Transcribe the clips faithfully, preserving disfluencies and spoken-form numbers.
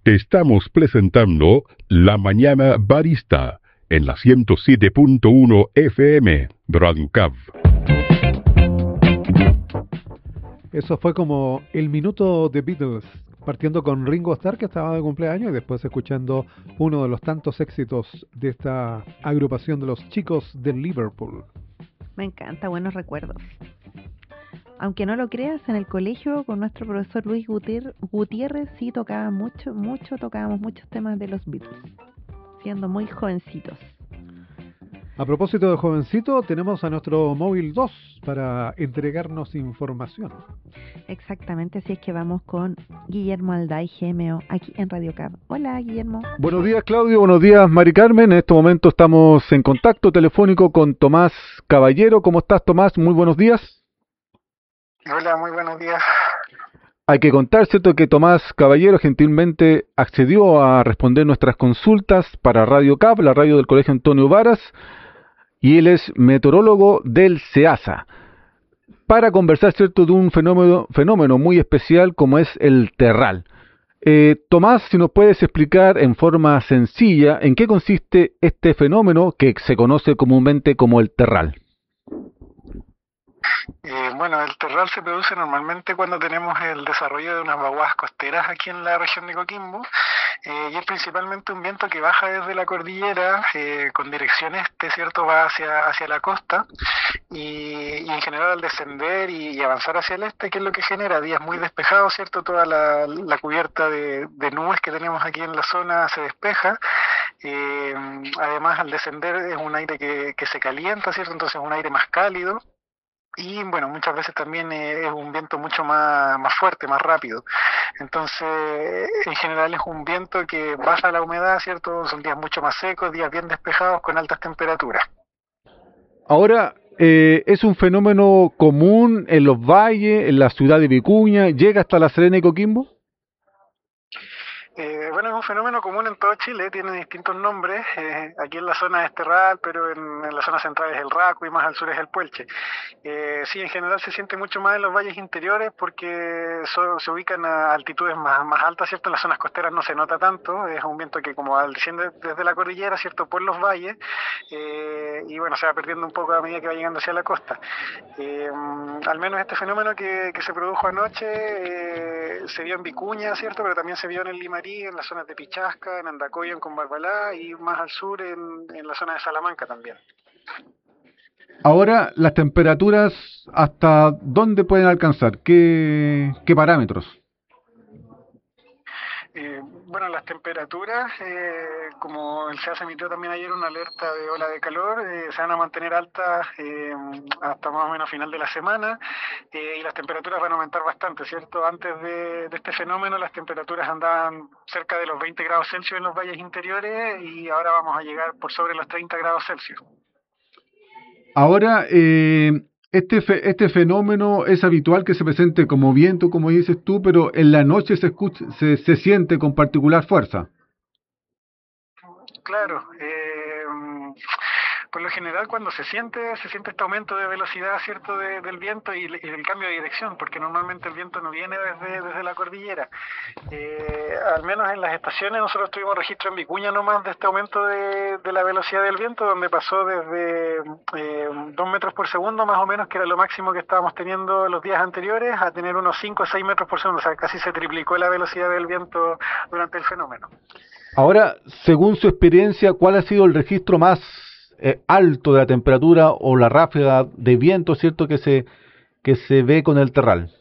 Te estamos presentando La Mañana Barista en la ciento siete punto uno F M Radio Cab. Eso fue como el minuto de Beatles, partiendo con Ringo Starr, que estaba de cumpleaños, y después escuchando uno de los tantos éxitos de esta agrupación de los chicos de Liverpool. Me encanta, buenos recuerdos. Aunque no lo creas, en el colegio con nuestro profesor Luis Gutier- Gutiérrez sí tocaba mucho, mucho, tocábamos muchos temas de los Beatles, siendo muy jovencitos. A propósito de jovencito, tenemos a nuestro móvil dos para entregarnos información. Exactamente, así es que vamos con Guillermo Alday, G M O, aquí en Radio Cab. Hola, Guillermo. Buenos días, Claudio. Buenos días, Mari Carmen. En este momento estamos en contacto telefónico con Tomás Caballero. ¿Cómo estás, Tomás? Muy buenos días. Hola, muy buenos días. Hay que contar, ¿cierto?, que Tomás Caballero gentilmente accedió a responder nuestras consultas para Radio Cab, la radio del Colegio Antonio Varas, y él es meteorólogo del SEASA, para conversar, ¿cierto?, de un fenómeno, fenómeno muy especial como es el terral. Eh, Tomás, si nos puedes explicar en forma sencilla en qué consiste este fenómeno que se conoce comúnmente como el terral. Eh, bueno, el terral se produce normalmente cuando tenemos el desarrollo de unas vaguadas costeras aquí en la región de Coquimbo, eh, y es principalmente un viento que baja desde la cordillera eh, con dirección este, ¿cierto? Va hacia, hacia la costa y, y en general al descender y, y avanzar hacia el este, que es lo que genera días muy despejados, ¿cierto? Toda la, la cubierta de, de nubes que tenemos aquí en la zona se despeja. Eh, además, al descender es un aire que, que se calienta, ¿cierto? Entonces es un aire más cálido. Y bueno, muchas veces también eh, es un viento mucho más, más fuerte, más rápido. Entonces, en general es un viento que baja la humedad, ¿cierto? Son días mucho más secos, días bien despejados con altas temperaturas. Ahora, eh, ¿es un fenómeno común en los valles, en la ciudad de Vicuña? ¿Llega hasta La Serena y Coquimbo? Eh, bueno, es un fenómeno común en todo Chile, tiene distintos nombres. Eh, aquí en la zona es terral, pero en, en la zona central es el Raco y más al sur es el Puelche. Eh, sí, en general se siente mucho más en los valles interiores porque so, se ubican a altitudes más, más altas, ¿cierto? En las zonas costeras no se nota tanto, es un viento que como desciende desde la cordillera, ¿cierto? Por los valles, eh, y bueno, se va perdiendo un poco a medida que va llegando hacia la costa. Eh, al menos este fenómeno que, que se produjo anoche eh, se vio en Vicuña, ¿cierto? Pero también se vio en el Limarí, en las zonas de Pichasca, en Andacoyo, en Combarbalá y más al sur en, en la zona de Salamanca también. Ahora, las temperaturas, ¿hasta dónde pueden alcanzar? ¿Qué, qué parámetros? Eh, bueno, las temperaturas, eh, como el SEASA emitió también ayer una alerta de ola de calor, eh, se van a mantener altas eh, hasta más o menos final de la semana, eh, y las temperaturas van a aumentar bastante, ¿cierto? Antes de, de este fenómeno las temperaturas andaban cerca de los veinte grados Celsius en los valles interiores y ahora vamos a llegar por sobre los treinta grados Celsius. Ahora, eh, este, fe, este fenómeno es habitual que se presente como viento, como dices tú, pero en la noche se, escucha, se, se siente con particular fuerza. Claro, eh, por lo general cuando se siente, se siente este aumento de velocidad, ¿cierto?, de, del viento y, y del cambio de dirección, porque normalmente el viento no viene desde, desde la cordillera. Eh, al menos en las estaciones nosotros tuvimos registro en Vicuña nomás de este aumento de, de la velocidad del viento, donde pasó desde eh, dos metros por segundo más o menos, que era lo máximo que estábamos teniendo los días anteriores, a tener unos cinco o seis metros por segundo, o sea, casi se triplicó la velocidad del viento durante el fenómeno. Ahora, según su experiencia, ¿cuál ha sido el registro más eh, alto de la temperatura o la ráfaga de viento, cierto, que se que se ve con el terral?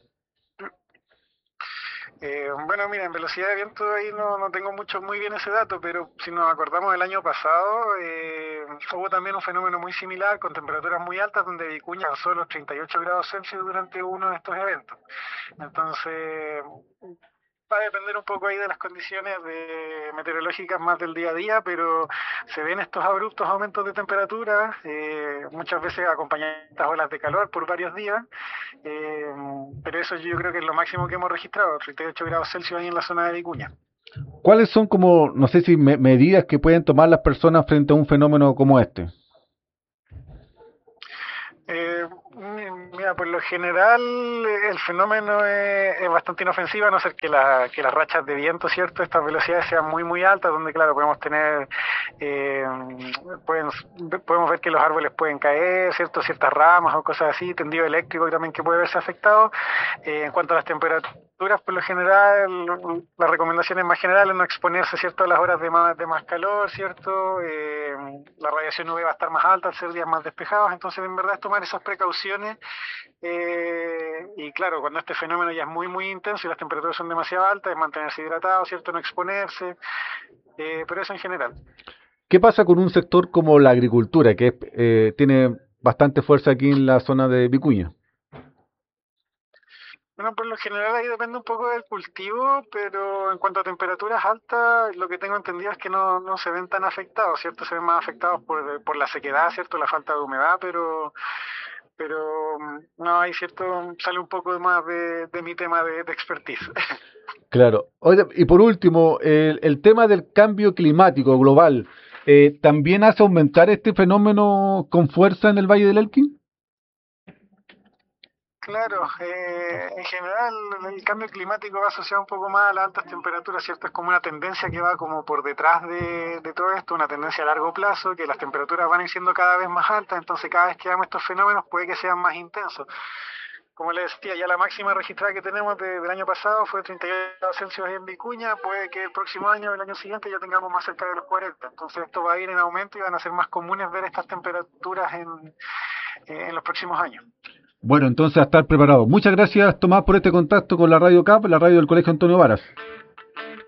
Eh, bueno, mira, en velocidad de viento ahí no, no tengo mucho muy bien ese dato, pero si nos acordamos del año pasado, eh, hubo también un fenómeno muy similar con temperaturas muy altas donde Vicuña alcanzó los treinta y ocho grados Celsius durante uno de estos eventos. Entonces, va a depender un poco ahí de las condiciones de meteorológicas más del día a día, pero se ven estos abruptos aumentos de temperatura, eh, muchas veces acompañadas de estas olas de calor por varios días, eh, pero eso yo creo que es lo máximo que hemos registrado, treinta y ocho grados Celsius ahí en la zona de Vicuña. ¿Cuáles son como, no sé si me, medidas que pueden tomar las personas frente a un fenómeno como este? Eh, Mira, por lo general el fenómeno es, es bastante inofensivo, a no ser que, la, que las rachas de viento, ¿cierto? Estas velocidades sean muy, muy altas, donde, claro, podemos tener, eh, pueden, podemos ver que los árboles pueden caer, ¿cierto? Ciertas ramas o cosas así, tendido eléctrico también que puede verse afectado. Eh, en cuanto a las temperaturas, por lo general, la recomendación es más general, no exponerse, ¿cierto? A las horas de más, de más calor, ¿cierto? Eh, la radiación U V va a estar más alta al ser días más despejados, entonces en verdad es tomar esas precauciones. Eh, y claro, cuando este fenómeno ya es muy muy intenso y las temperaturas son demasiado altas, es mantenerse hidratado, ¿cierto? No exponerse, eh, pero eso en general. ¿Qué pasa con un sector como la agricultura, que eh, tiene bastante fuerza aquí en la zona de Vicuña? Bueno, por lo general ahí depende un poco del cultivo, pero en cuanto a temperaturas altas, lo que tengo entendido es que no, no se ven tan afectados, ¿cierto? Se ven más afectados por, por la sequedad, ¿cierto? La falta de humedad, pero pero no, hay cierto, sale un poco más de, de mi tema de, de expertise. Claro. Oye, y por último, el, el tema del cambio climático global, eh, ¿también hace aumentar este fenómeno con fuerza en el Valle del Elqui? Claro, eh, en general el cambio climático va asociado un poco más a las altas temperaturas, ¿cierto? Es como una tendencia que va como por detrás de, de todo esto, una tendencia a largo plazo, que las temperaturas van a ir siendo cada vez más altas, entonces cada vez que veamos estos fenómenos puede que sean más intensos. Como les decía, ya la máxima registrada que tenemos de, del año pasado fue treinta y ocho grados Celsius en Vicuña, puede que el próximo año o el año siguiente ya tengamos más cerca de los cuarenta, entonces esto va a ir en aumento y van a ser más comunes ver estas temperaturas en, en los próximos años. Bueno, entonces a estar preparado. Muchas gracias, Tomás, por este contacto con la Radio C A P, la radio del Colegio Antonio Varas.